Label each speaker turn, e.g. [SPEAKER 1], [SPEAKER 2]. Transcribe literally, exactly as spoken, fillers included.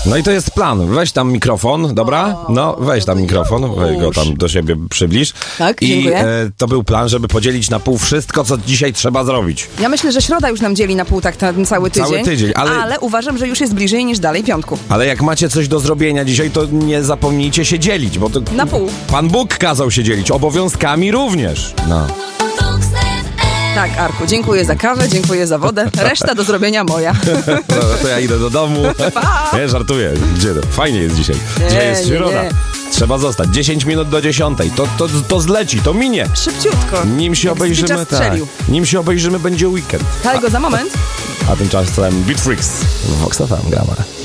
[SPEAKER 1] No i to jest plan. Weź tam mikrofon, dobra? No, weź tam mikrofon, weź go tam do siebie przybliż.
[SPEAKER 2] Tak,
[SPEAKER 1] I
[SPEAKER 2] dziękuję.
[SPEAKER 1] e, to był plan, żeby podzielić na pół wszystko, co dzisiaj trzeba zrobić.
[SPEAKER 2] Ja myślę, że środa już nam dzieli na pół tak ten cały tydzień.
[SPEAKER 1] Cały tydzień, ale...
[SPEAKER 2] ale uważam, że już jest bliżej niż dalej piątku.
[SPEAKER 1] Ale jak macie coś do zrobienia dzisiaj, to nie zapomnijcie się dzielić, bo to...
[SPEAKER 2] Na pół.
[SPEAKER 1] Pan Bóg kazał się dzielić, obowiązkami również. No.
[SPEAKER 2] Tak, Arku, dziękuję za kawę, dziękuję za wodę. Reszta do zrobienia moja.
[SPEAKER 1] No, to ja idę do domu. Nie, żartuję. Gdzie to? Fajnie jest dzisiaj.
[SPEAKER 2] Nie,
[SPEAKER 1] Dzisiaj jest
[SPEAKER 2] nie,
[SPEAKER 1] środa.
[SPEAKER 2] nie.
[SPEAKER 1] Trzeba zostać. dziesięć minut do dziesiątej. To, to, to zleci, to minie.
[SPEAKER 2] Szybciutko.
[SPEAKER 1] Nim się
[SPEAKER 2] Jak
[SPEAKER 1] obejrzymy,
[SPEAKER 2] Spicza
[SPEAKER 1] tak.
[SPEAKER 2] strzelił.
[SPEAKER 1] Nim się obejrzymy, będzie weekend.
[SPEAKER 2] Tego za moment.
[SPEAKER 1] A tymczasem Beat Freaks. Vox F M gramy.